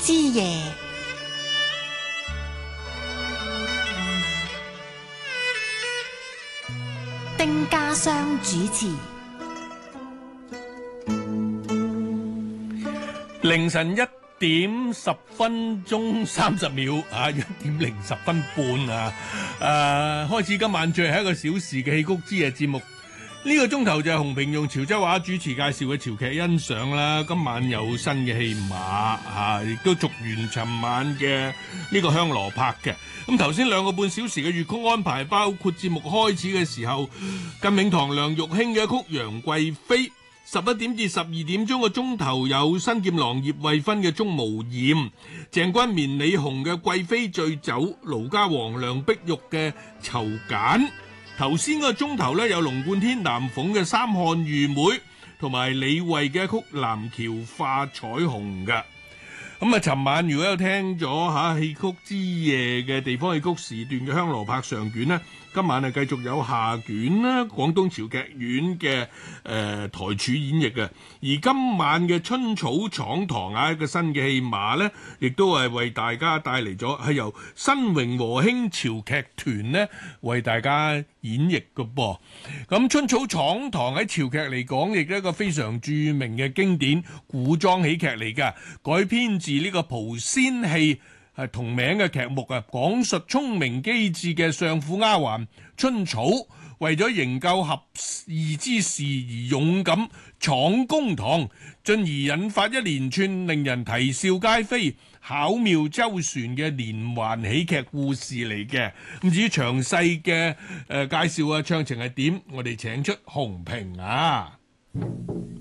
之夜，丁家湘主持。 凌晨1:10:30啊，1:10:10開始今晚最後一個小時嘅戲曲之夜節目。呢個鐘頭就係洪平用潮州話主持介紹嘅潮劇欣賞啦。今晚有新嘅戲碼亦都續完尋晚嘅呢個香羅拍嘅。咁頭先2個半小時嘅粵曲安排，包括節目開始嘅時候，金永堂梁玉卿嘅一曲《楊貴妃》，11點至12點鐘嘅鐘頭有新劍郎葉惠芬嘅《鍾無艷》，鄭君綿李紅嘅《貴妃醉酒》，盧家煌梁碧玉嘅《囚簡》。頭先個鐘頭咧有龍貫天南鳳嘅《三漢御妹》，同埋李慧嘅一曲《南橋化彩虹》嘅。咁尋晚如果有聽咗戲曲之夜嘅地方戲曲時段嘅香羅拍上卷呢，今晚繼續有下卷啦，廣東潮劇院嘅台柱演繹嘅。而今晚嘅春草闖堂一個新嘅戲碼呢，亦都係為大家帶嚟咗，係由新榮和興潮劇團呢為大家演繹嘅噃。咁春草闖堂喺潮劇嚟講，亦都係一個非常著名嘅經典古裝喜劇嚟㗎，改編自呢個蒲仙戲係同名嘅劇目啊，講述聰明機智嘅相府丫鬟春草為咗營救合意之事而勇敢闖公堂，進而引發一連串令人啼笑皆非、巧妙周旋嘅連環喜劇故事嚟嘅。咁至於詳細嘅介紹啊，詳情係點？我哋請出洪平啊。